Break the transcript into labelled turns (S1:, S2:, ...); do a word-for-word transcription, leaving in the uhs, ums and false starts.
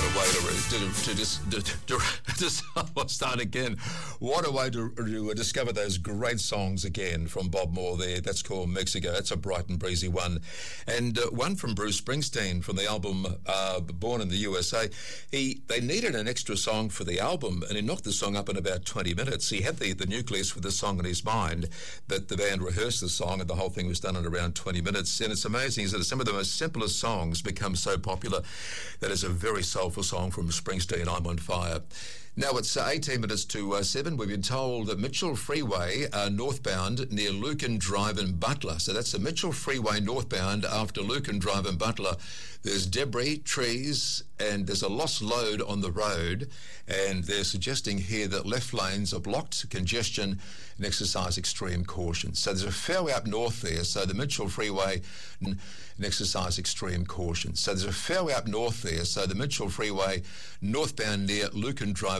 S1: way to, to, to just to, to, to, I'll start again. What a way to, to discover those great songs again from Bob Moore there. That's called Mexico. That's a bright and breezy one. And uh, one from Bruce Springsteen from the album uh, Born in the U S A. He They needed an extra song for the album, and he knocked the song up in about twenty minutes. He had the, the nucleus with the song in his mind, but the band rehearsed the song, and the whole thing was done in around twenty minutes. And it's amazing is that some of the most simplest songs become so popular. That is a very soulful song from Springsteen, I'm on Fire. Now it's uh, eighteen minutes to uh, seven. We've been told that Mitchell Freeway uh, northbound near Lucan Drive and Butler. So that's the Mitchell Freeway northbound after Lucan Drive and Butler. There's debris, trees, and there's a lost load on the road. And they're suggesting here that left lanes are blocked, congestion, and exercise extreme caution. So there's a fairway up north there. So the Mitchell Freeway and exercise extreme caution. So there's a fairway up north there. So the Mitchell Freeway northbound near Lucan Drive